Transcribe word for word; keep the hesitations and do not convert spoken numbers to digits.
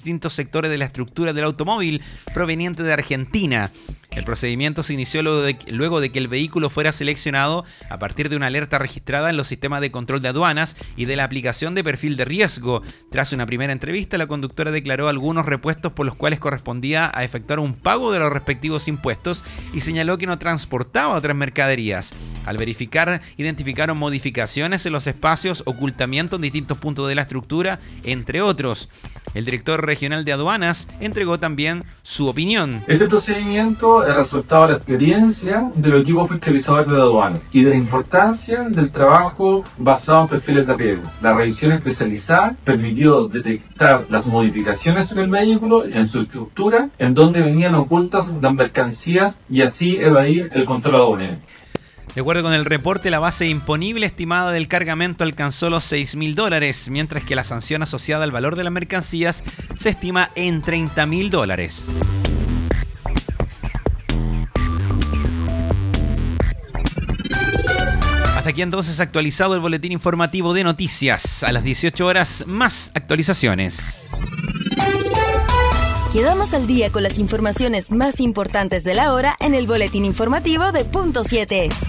distintos sectores de la estructura del automóvil proveniente de Argentina. El procedimiento se inició luego de, luego de que el vehículo fuera seleccionado a partir de una alerta registrada en los sistemas de control de aduanas y de la aplicación de perfil de riesgo. Tras una primera entrevista, la conductora declaró algunos repuestos por los cuales correspondía a efectuar un pago de los respectivos impuestos y señaló que no transportaba otras mercaderías. Al verificar, identificaron modificaciones en los espacios, ocultamiento en distintos puntos de la estructura, entre otros. El director regional de aduanas entregó también su opinión. Este procedimiento es resultado de la experiencia de los equipos fiscalizadores de aduanas y de la importancia del trabajo basado en perfiles de riesgo. La revisión especializada permitió detectar las modificaciones en el vehículo, en su estructura, en donde venían ocultas las mercancías y así evadir el control aduanero. De acuerdo con el reporte, la base imponible estimada del cargamento alcanzó los seis mil dólares, mientras que la sanción asociada al valor de las mercancías se estima en treinta mil dólares. Hasta aquí entonces actualizado el boletín informativo de noticias. A las dieciocho horas, más actualizaciones. Quedamos al día con las informaciones más importantes de la hora en el boletín informativo de Punto siete.